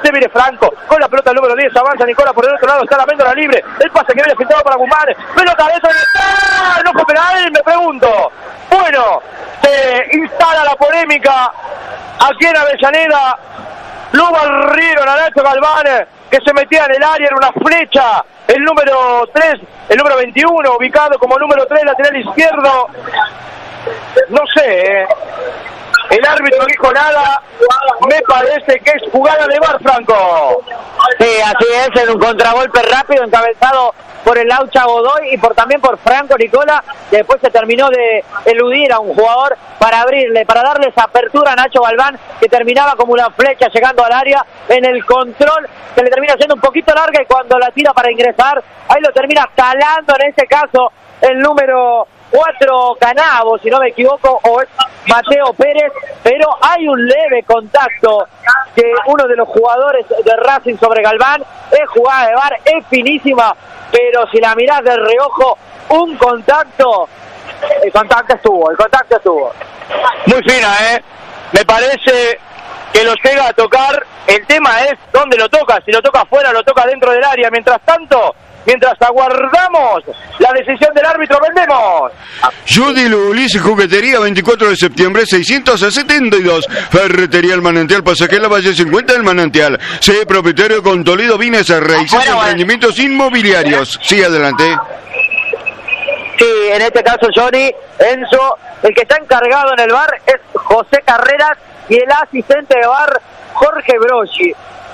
Se viene Franco, con la pelota el número 10, avanza Nicola por el otro lado, está la Méndola libre, el pase que viene filtrado para Guzmán, pelota adentro, ¡ah! No fue penal, me pregunto. Bueno, se instala la polémica aquí en Avellaneda, lo barrieron a Nacho Galván, que se metía en el área, era una flecha, el número 3, el número 21, ubicado como número 3, lateral izquierdo, no sé, el árbitro no dijo nada, me parece que es jugada de VAR, Franco. Sí, así es, en un contragolpe rápido, encabezado por el Laucha Godoy y también por Franco Nicola, que después se terminó de eludir a un jugador para abrirle, para darle esa apertura a Nacho Galván, que terminaba como una flecha llegando al área. En el control se le termina haciendo un poquito larga y cuando la tira para ingresar, ahí lo termina calando, en este caso el número 4 Canavo, si no me equivoco, o es Mateo Pérez, pero hay un leve contacto que uno de los jugadores de Racing sobre Galván. Es jugada de VAR, es finísima, pero si la mirás de reojo, un contacto, el contacto estuvo. Muy fina, me parece que lo llega a tocar, el tema es dónde lo toca, si lo toca afuera, lo toca dentro del área. Mientras tanto, mientras aguardamos la decisión del árbitro, vendemos. Judy Ulises Juguetería, 24 de septiembre, 672. Ferretería El Manantial, Pasaje La Valle, 50 del Manantial. Sé propietario con Toledo Bienes Raíces, emprendimientos inmobiliarios. Sí, adelante. Sí, en este caso, Johnny, Enzo, el que está encargado en el VAR es José Carreras y el asistente de VAR, Jorge Broggi.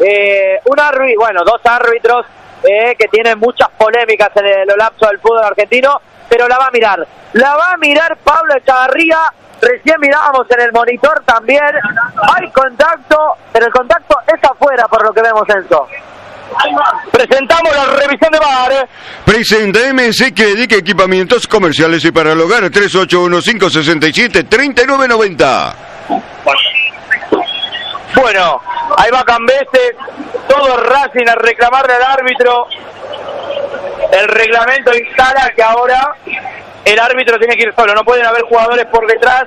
Dos árbitros que tienen muchas polémicas en el lapso del fútbol argentino, pero la va a mirar Pablo Echavarría. Recién mirábamos en el monitor también, hay contacto, pero el contacto es afuera por lo que vemos, Enzo. Presentamos la revisión de VAR. Presenta MC Credit, equipamientos comerciales y para el hogar, 381567-3990. Bueno, ahí va Cambese, todo Racing a reclamarle al árbitro. El reglamento instala que ahora el árbitro tiene que ir solo, no pueden haber jugadores por detrás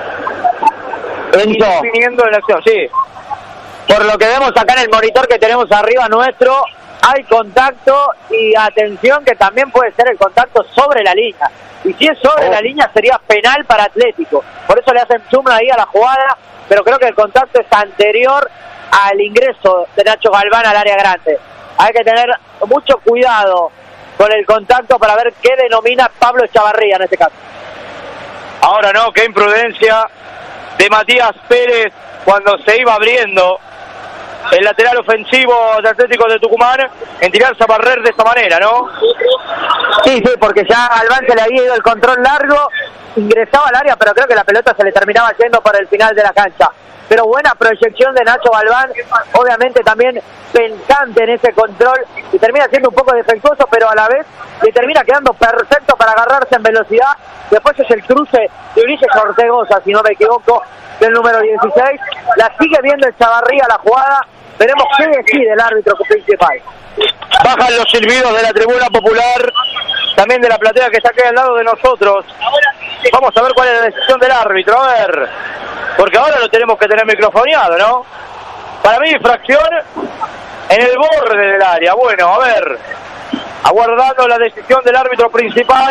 definiendo la acción. Sí. Por lo que vemos acá en el monitor que tenemos arriba nuestro, hay contacto y atención que también puede ser el contacto sobre la línea. Y si es sobre la línea sería penal para Atlético. Por eso le hacen zoom ahí a la jugada, pero creo que el contacto es anterior al ingreso de Nacho Galván al área grande. Hay que tener mucho cuidado con el contacto para ver qué denomina Pablo Echavarría en este caso. Ahora no, qué imprudencia de Matías Pérez cuando se iba abriendo el lateral ofensivo de Atlético de Tucumán en tirarse a barrer de esta manera, ¿no? Sí, porque ya a Galván se le había ido el control largo, ingresaba al área, pero creo que la pelota se le terminaba yendo por el final de la cancha. Pero buena proyección de Nacho Galván, obviamente también pensante en ese control, y termina siendo un poco defectuoso, pero a la vez le termina quedando perfecto para agarrarse en velocidad. Después es el cruce de Ulises Ortegoza, si no me equivoco, del número 16. La sigue viendo el Chavarría la jugada. Veremos qué decide el árbitro principal. Bajan los silbidos de la tribuna popular, también de la platea que está aquí al lado de nosotros. Vamos a ver cuál es la decisión del árbitro, a ver, porque ahora lo tenemos que tener microfoneado, ¿no? Para mí, infracción en el borde del área. Bueno, a ver, aguardando la decisión del árbitro principal.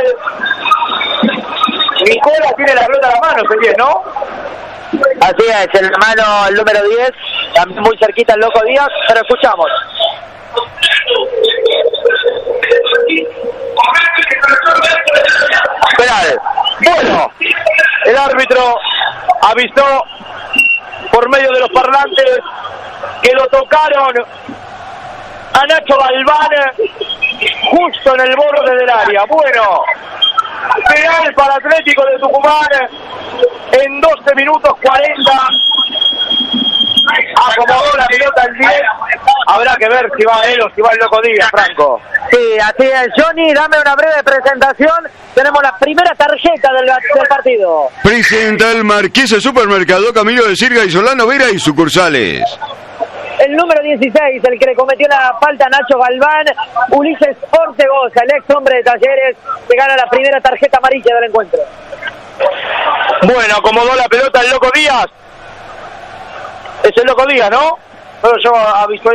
Nicola tiene la pelota en la mano, ese 10, ¿no? Así es, en la mano el número 10, también muy cerquita el Loco Díaz, pero escuchamos. Penal. Bueno, el árbitro avisó por medio de los parlantes que lo tocaron a Nacho Galván justo en el borde del área. Bueno, penal para Atlético de Tucumán en 12 minutos 40. Acomodó la pelota el 10. Habrá que ver si va él o si va el Loco Díaz, Franco. Sí, así es, Johnny, dame una breve presentación. Tenemos la primera tarjeta del partido. Presenta el Marquesa Supermercado, Camilo de Sirga y Solano Vera y sucursales. El número 16, el que le cometió la falta a Nacho Galván, Ulises Ortegoza, el ex hombre de Talleres, que gana la primera tarjeta amarilla del encuentro. Bueno, acomodó la pelota el Loco Díaz. Es el Loco Díaz, ¿no? Pero yo aviso